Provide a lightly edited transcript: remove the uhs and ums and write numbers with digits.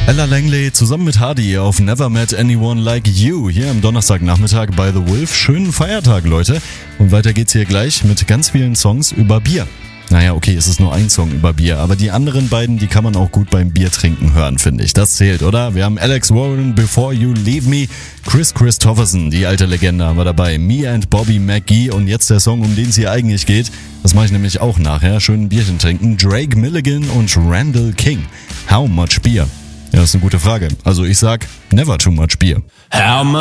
Ella Langley zusammen mit Hardy auf Never Met Anyone Like You hier am Donnerstagnachmittag bei The Wolf. Schönen Feiertag, Leute. Und weiter geht's hier gleich mit ganz vielen Songs über Bier. Naja, okay, es ist nur ein Song über Bier, aber die anderen beiden, die kann man auch gut beim Biertrinken hören, finde ich. Das zählt, oder? Wir haben Alex Warren, Before You Leave Me, Chris Christopherson, die alte Legende, haben wir dabei, Me and Bobby McGee und jetzt der Song, um den es hier eigentlich geht. Das mache ich nämlich auch nachher. Schön ein Bierchen trinken. Drake Milligan und Randall King. How much beer? Ja, das ist eine gute Frage. Also ich sag, never too much beer. How much